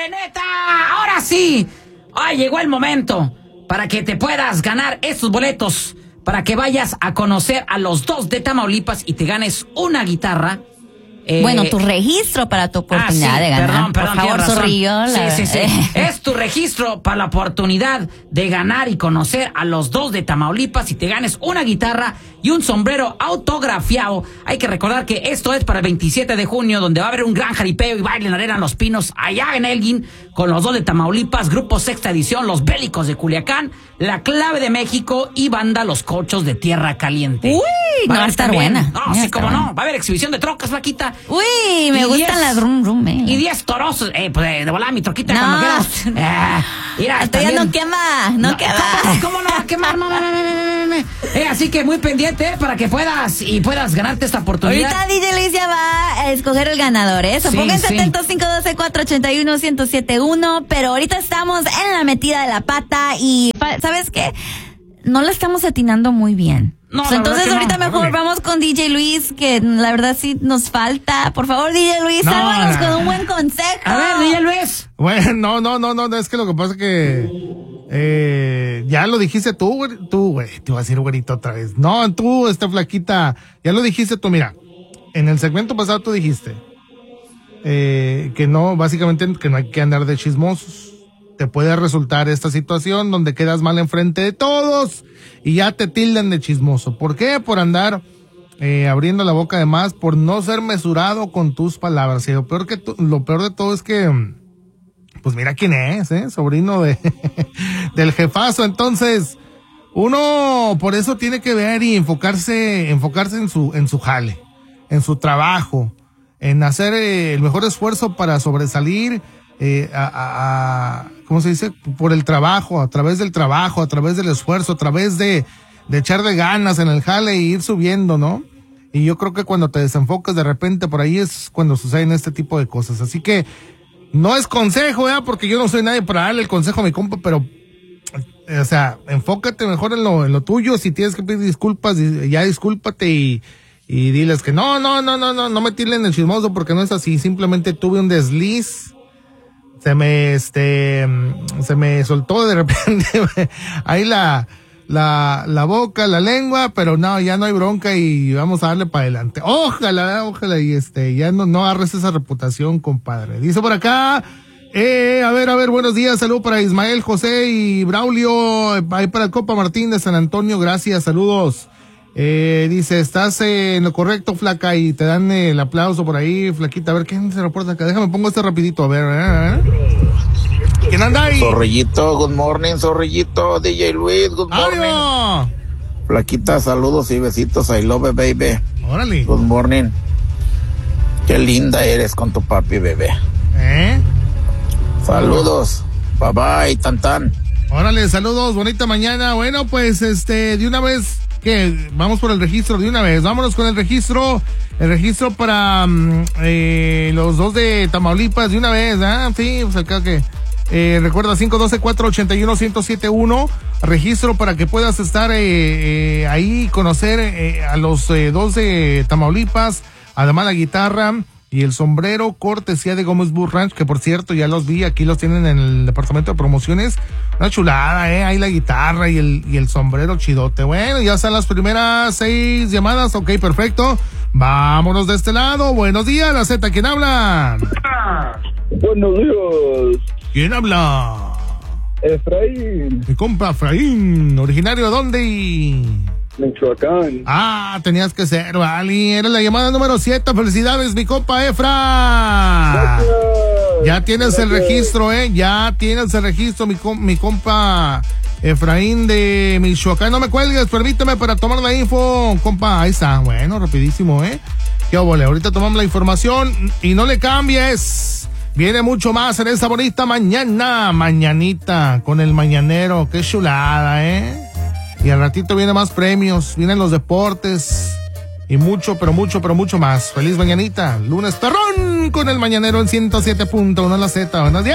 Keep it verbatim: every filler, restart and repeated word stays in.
neta! ¡Ahora sí! ¡Ay, llegó el momento para que te puedas ganar estos boletos! Para que vayas a conocer a los dos de Tamaulipas y te ganes una guitarra. Eh, bueno, tu registro para tu oportunidad ah, sí, de ganar. Perdón, perdón, por favor, Zorrillo. Sí, sí, sí. Es tu registro para la oportunidad de ganar y conocer a los dos de Tamaulipas y te ganes una guitarra y un sombrero autografiado. Hay que recordar que esto es para el veintisiete de junio, donde va a haber un gran jaripeo y baile en la Arena Los Pinos, allá en Elgin, con los dos de Tamaulipas, Grupo Sexta Edición, Los Bélicos de Culiacán, La Clave de México y Banda Los Cochos de Tierra Caliente. Uy, no va a estar buena. No, sí, cómo no. Va a haber exhibición de trocas, flaquita. Uy, me gustan las rum rum, eh. Y diez torosos. Eh, pues de, de volada mi troquita no. cuando quieras. Eh, mira, Esto ya no quema, no, no quema. ¿Cómo, ¿Cómo no va a quemar? No, no, no, no, no. Eh, así que muy pendiente eh, para que puedas y puedas ganarte esta oportunidad. Ahorita D J Luis ya va a escoger el ganador, ¿eh? So, sí, pónganse sí. atentos, cinco uno dos, cuatro ocho uno, uno cero siete uno. Pero ahorita estamos en la metida de la pata y, ¿sabes qué? No la estamos atinando muy bien. No, so, entonces ahorita no. mejor vamos con D J Luis, que la verdad sí nos falta. Por favor, D J Luis, no, sálvanos no. con un buen consejo. A ver, D J Luis. Bueno, no, no, no, no, es que lo que pasa es que eh, ya lo dijiste tú, güey, tú, güey, te iba a decir güerito otra vez. No, tú, esta flaquita, ya lo dijiste tú, mira, en el segmento pasado tú dijiste eh, que no, básicamente que no hay que andar de chismosos. Te puede resultar esta situación donde quedas mal enfrente de todos y ya te tildan de chismoso. ¿Por qué? Por andar eh, abriendo la boca de más, por no ser mesurado con tus palabras. Y lo peor que tu, lo peor de todo es que, pues mira quién es, ¿eh? Sobrino de del jefazo. Entonces, uno por eso tiene que ver y enfocarse, enfocarse en su, en su jale, en su trabajo, en hacer eh, el mejor esfuerzo para sobresalir. Eh, a, a, a, ¿cómo se dice? Por el trabajo, a través del trabajo, a través del esfuerzo, a través de, de echar de ganas en el jale y ir subiendo, ¿no? Y yo creo que cuando te desenfocas de repente por ahí es cuando suceden este tipo de cosas. Así que no es consejo, ¿eh? Porque yo no soy nadie para darle el consejo a mi compa, pero, o sea, enfócate mejor en lo, en lo tuyo. Si tienes que pedir disculpas, ya discúlpate y, y diles que no, no, no, no, no, no me tiren el chismoso porque no es así. Simplemente tuve un desliz. Se me, este, se me soltó de repente ahí la, la, la boca, la lengua, pero no, ya no hay bronca y vamos a darle para adelante. Ojalá, ojalá y este, ya no, no agarres esa reputación, compadre. Dice por acá, eh, a ver, a ver, buenos días, saludos para Ismael, José y Braulio, ahí para Copa Martín de San Antonio, gracias, saludos. Eh, dice, estás eh, en lo correcto, flaca, y te dan eh, el aplauso por ahí, flaquita. A ver, ¿quién se reporta acá? Déjame, pongo este rapidito, a ver, ¿eh? ¿Quién anda ahí? Zorrillito, good morning, Zorrillito, D J Luis, good morning. ¡Ánimo! Flaquita, saludos y besitos, I love it, baby. Órale. Good morning. Qué linda eres con tu papi, bebé. ¿Eh? Saludos, bye bye, tan tan. Órale, saludos, bonita mañana. Bueno, pues, este, de una vez... ¿Qué? Vamos por el registro de una vez. Vámonos con el registro. El registro para um, eh, los dos de Tamaulipas de una vez. ¿Ah? Sí, pues acá que. Eh, recuerda cinco uno dos, cuatro ocho uno, uno cero siete uno. Registro para que puedas estar eh, eh, ahí y conocer eh, a los eh, dos de Tamaulipas. Además, la guitarra y el sombrero cortesía de Gómez Bull Ranch, que por cierto ya los vi, aquí los tienen en el departamento de promociones. Una chulada, eh, ahí la guitarra y el, y el sombrero chidote. Bueno, ya están las primeras seis llamadas, ok, perfecto. Vámonos de este lado, buenos días, la Z, ¿quién habla? Buenos días. ¿Quién habla? Efraín. Mi compa Efraín, originario de dónde y... Michoacán. Ah, tenías que ser, vale. Era la llamada número siete. Felicidades, mi compa Efra. Gracias. Ya tienes Gracias. el registro, ¿eh? Ya tienes el registro, mi, com- mi compa Efraín de Michoacán. No me cuelgues, permíteme para tomar la info, compa. Ahí está. Bueno, rapidísimo, ¿eh? Qué óvole. Ahorita tomamos la información y no le cambies. Viene mucho más en esta bonita mañana. Mañanita con el mañanero. Qué chulada, ¿eh? Y al ratito vienen más premios, vienen los deportes y mucho, pero mucho, pero mucho más. Feliz mañanita, lunes perrón con el mañanero en ciento siete punto uno en la Z. Buenos días.